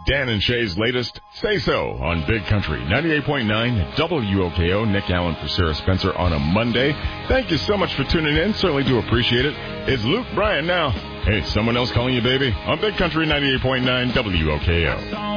Dan and Shay's latest Say So on Big Country 98.9 WOKO. Nick Allen for Sarah Spencer on a Monday. Thank you so much for tuning in. Certainly do appreciate it. It's Luke Bryan now. Hey, someone else calling you baby on Big Country 98.9 WOKO.